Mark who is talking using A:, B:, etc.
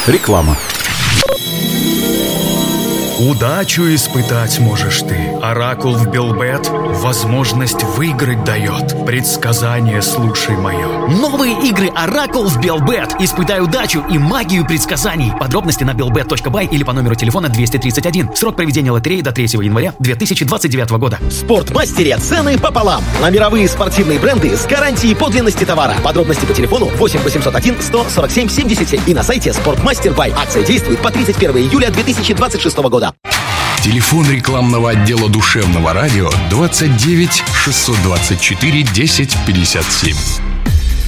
A: Реклама.
B: Удачу испытать можешь ты. Оракул в Белбет возможность выиграть дает. Предсказание слушай мое.
C: Новые игры Оракул в Белбет. Испытай удачу и магию предсказаний. Подробности на belbet.by или по номеру телефона 231. Срок проведения лотереи до 3 января 2029 года.
D: В Спортмастере цены пополам. На мировые спортивные бренды с гарантией подлинности товара. Подробности по телефону 8 801 147 77 и на сайте Спортмастер.бай. Акция действует по 31 июля 2026 года.
E: Телефон рекламного отдела душевного радио 29 624 10 57.